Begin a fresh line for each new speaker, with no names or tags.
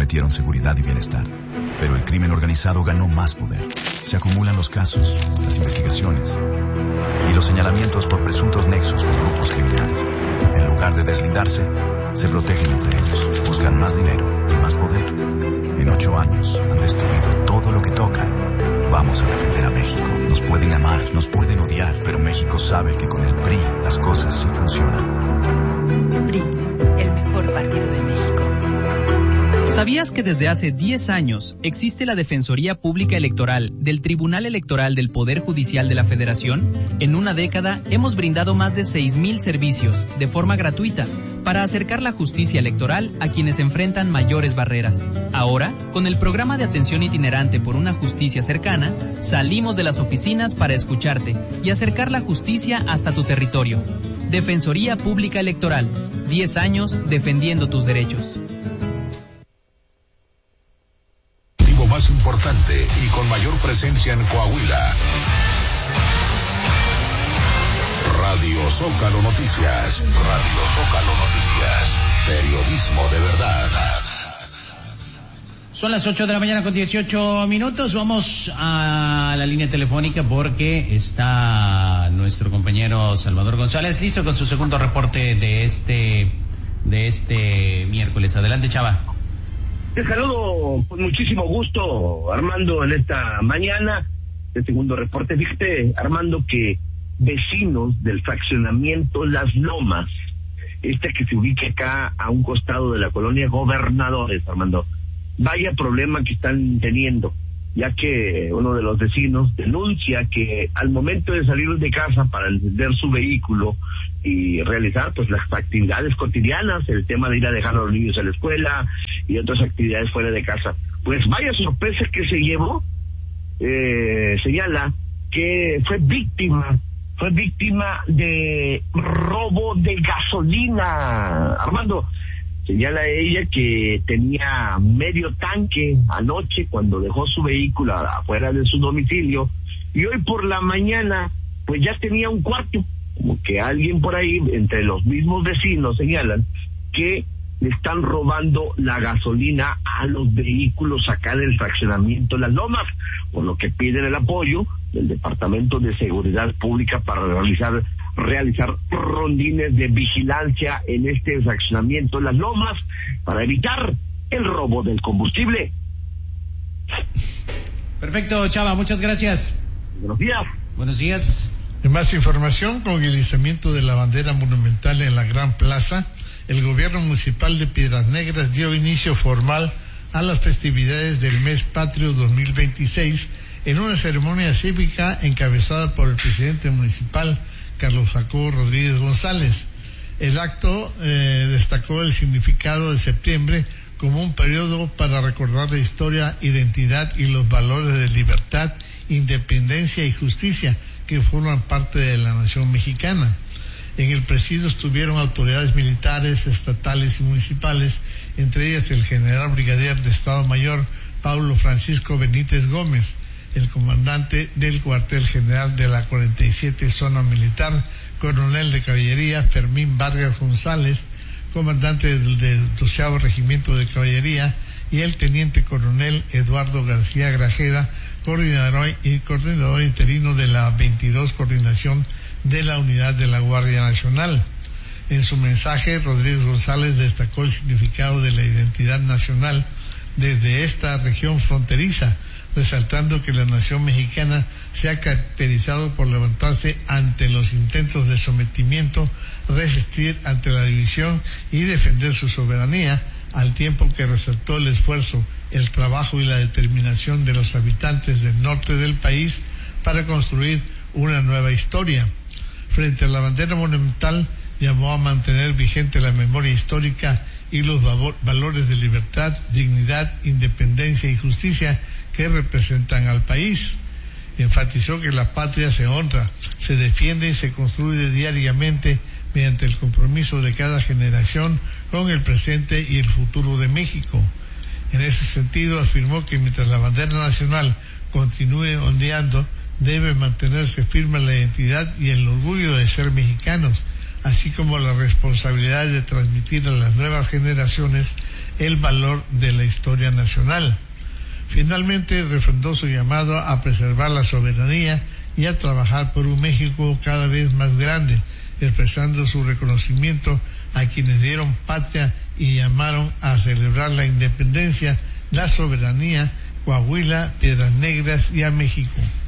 prometieron seguridad y bienestar. Pero el crimen organizado ganó más poder. Se acumulan los casos, las investigaciones y los señalamientos por presuntos nexos con grupos criminales. En lugar de deslindarse, se protegen entre ellos. Buscan más dinero y más poder. En 8 años han destruido todo lo que tocan. Vamos a defender a México. Nos pueden amar, nos pueden odiar, pero México sabe que con el PRI las cosas sí funcionan.
PRI, el mejor partido de México.
¿Sabías que desde hace 10 años existe la Defensoría Pública Electoral del Tribunal Electoral del Poder Judicial de la Federación? En una década hemos brindado más de 6,000 servicios de forma gratuita para acercar la justicia electoral a quienes enfrentan mayores barreras. Ahora, con el programa de atención itinerante por una justicia cercana, salimos de las oficinas para escucharte y acercar la justicia hasta tu territorio. Defensoría Pública Electoral, 10 años defendiendo tus derechos.
Más importante y con mayor presencia en Coahuila. Radio Zócalo Noticias. Radio Zócalo Noticias. Periodismo de verdad.
Son las 8 de la mañana con 18 minutos. Vamos a la línea telefónica porque está nuestro compañero Salvador González listo con su segundo reporte de este miércoles. Adelante, Chava.
Te saludo con muchísimo gusto, Armando, en esta mañana. El segundo reporte. Fíjate, Armando, que vecinos del fraccionamiento Las Lomas, que se ubica acá a un costado de la colonia Gobernadores, Armando, vaya problema que están teniendo, ya que uno de los vecinos denuncia que al momento de salir de casa para encender su vehículo y realizar pues las actividades cotidianas, el tema de ir a dejar a los niños a la escuela y otras actividades fuera de casa, pues vaya sorpresa que se llevó. Señala que fue víctima de robo de gasolina. Armando, señala ella que tenía medio tanque anoche cuando dejó su vehículo afuera de su domicilio y hoy por la mañana pues ya tenía un cuarto. Como que alguien por ahí, entre los mismos vecinos, señalan que le están robando la gasolina a los vehículos acá del fraccionamiento Las Lomas, por lo que piden el apoyo del Departamento de Seguridad Pública para realizar rondines de vigilancia en este fraccionamiento Las Lomas para evitar el robo del combustible.
Perfecto, Chava, muchas gracias.
Buenos días.
Buenos días.
En más información, con el izamiento de la bandera monumental en la Gran Plaza, el gobierno municipal de Piedras Negras dio inicio formal a las festividades del mes patrio 2026 en una ceremonia cívica encabezada por el presidente municipal, Carlos Jacobo Rodríguez González. El acto destacó el significado de septiembre como un periodo para recordar la historia, identidad y los valores de libertad, independencia y justicia que forman parte de la nación mexicana. En el presidio estuvieron autoridades militares, estatales y municipales, entre ellas el general brigadier de Estado Mayor Paulo Francisco Benítez Gómez, el comandante del cuartel general de la 47 Zona Militar, coronel de caballería Fermín Vargas González, comandante del 12º Regimiento de Caballería, y el teniente coronel Eduardo García Grajeda, coordinador interino de la 22 Coordinación de la Unidad de la Guardia Nacional. En su mensaje, Rodríguez González destacó el significado de la identidad nacional desde esta región fronteriza, resaltando que la nación mexicana se ha caracterizado por levantarse ante los intentos de sometimiento, resistir ante la división y defender su soberanía, al tiempo que resaltó el esfuerzo, el trabajo y la determinación de los habitantes del norte del país para construir una nueva historia. Frente a la bandera monumental, llamó a mantener vigente la memoria histórica y los valores de libertad, dignidad, independencia y justicia que representan al país. Enfatizó que la patria se honra, se defiende y se construye diariamente mediante el compromiso de cada generación con el presente y el futuro de México. En ese sentido, afirmó que mientras la bandera nacional continúe ondeando, debe mantenerse firme la identidad y el orgullo de ser mexicanos, así como la responsabilidad de transmitir a las nuevas generaciones el valor de la historia nacional. Finalmente, refrendó su llamado a preservar la soberanía y a trabajar por un México cada vez más grande, expresando su reconocimiento a quienes dieron patria y llamaron a celebrar la independencia, la soberanía, Coahuila, Piedras Negras y a México.